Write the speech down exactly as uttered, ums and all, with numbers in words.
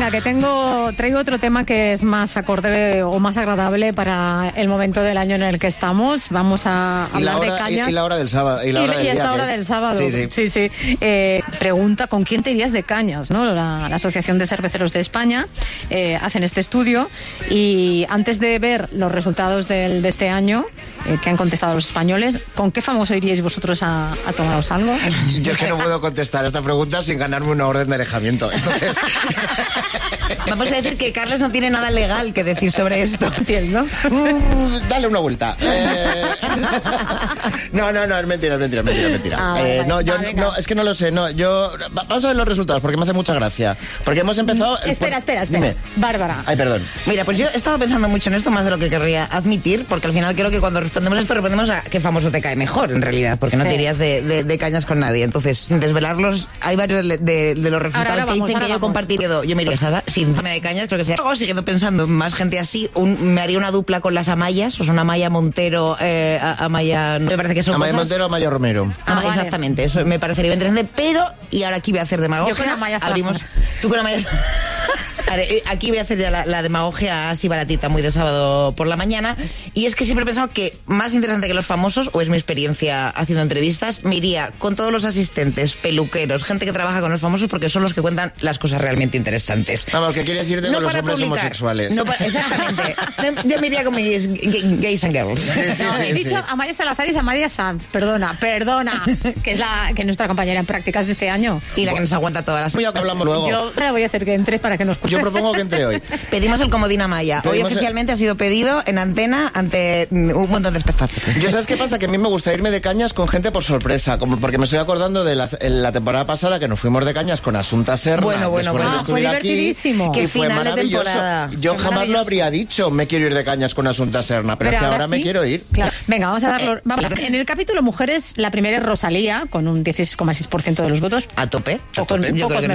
Venga, que tengo, traigo otro tema que es más acorde o más agradable para el momento del año en el que estamos. Vamos a hablar hora, de cañas. Y, y la hora del sábado. Y, la hora y, del y esta día hora que del es. sábado. Sí, sí. sí, sí. Eh, pregunta, ¿con quién te irías de cañas? ¿No? La, la Asociación de Cerveceros de España eh, hacen este estudio y antes de ver los resultados del, de este año eh, que han contestado los españoles, ¿con qué famoso iríais vosotros a, a tomaros algo? Yo es que no puedo contestar esta pregunta sin ganarme una orden de alejamiento. Entonces... Vamos a decir que Carles no tiene nada legal que decir sobre esto. ¿No? Mm, dale una vuelta. Eh... No, no, no, es mentira, es mentira, es mentira, es mentira. Ah, eh, vale, no, yo vale, no, es que no lo sé, no, yo... Vamos a ver los resultados, porque me hace mucha gracia. Porque hemos empezado... Mm, espera, espera, espera. Dime. Bárbara. Ay, perdón. Mira, pues yo he estado pensando mucho en esto, más de lo que querría admitir, porque al final creo que cuando respondemos esto, respondemos a qué famoso te cae mejor, en realidad, porque no Sí. te irías de, de, de cañas con nadie. Entonces, sin desvelarlos, hay varios de, de, de los resultados Ahora, ahora que vamos, dicen ahora que yo vamos. compartir. Yo me iría casada sin darme de cañas, creo que sea. Luego, siguiendo pensando en más gente así, un, me haría una dupla con las Amayas, o sea, una Amaya Montero, eh, a- Amaya... Me parece que son Amaya cosas... Montero, Amaya Romero. Ah, Ah, vale. exactamente, eso me parecería interesante, pero, y ahora aquí voy a hacer demagogia. Yo con Amaya Salazar. Abrimos. Tú con Amaya Salazar. Vale, aquí voy a hacer ya la, la demagogia así baratita, muy de sábado por la mañana. Y es que siempre he pensado que más interesante que los famosos, o es mi experiencia haciendo entrevistas, me iría con todos los asistentes, peluqueros, gente que trabaja con los famosos, porque son los que cuentan las cosas realmente interesantes. Vamos, que quieres irte con los para hombres publicar, homosexuales. no para- exactamente. Yo me iría con mis gay- gays and girls. Sí, sí, No, sí, he dicho sí. Amaya Salazar y Amaya Sanz. Perdona, perdona. Que es la que es nuestra compañera en prácticas de este año. Y la que nos aguanta todas las... Pues ya que hablamos luego. Yo ahora voy a hacer que entre para que nos cuente. Yo propongo que entre hoy. Pedimos el comodín Amaya. Hoy Pedimos el- oficialmente ha sido pedido en antena ante mm, un montón de espectáculos. Yo, ¿sabes qué pasa? Que a mí me gusta irme de cañas con gente por sorpresa, como porque me estoy acordando de las- en la temporada pasada que nos fuimos de cañas con Asunta Serna. Bueno, bueno, después de bueno. que Ah, fue estuviera aquí, divertidísimo. y Qué fue final de maravilloso. temporada. Yo Qué jamás lo maravilloso. habría dicho, me quiero ir de cañas con Asunta Serna, pero, es que ahora me sí. quiero ir. Claro. Venga, vamos a darlo. Vamos. En el capítulo Mujeres, la primera es Rosalía, con un dieciséis coma seis por ciento de los votos. A tope. Pocos, Yo creo pocos que no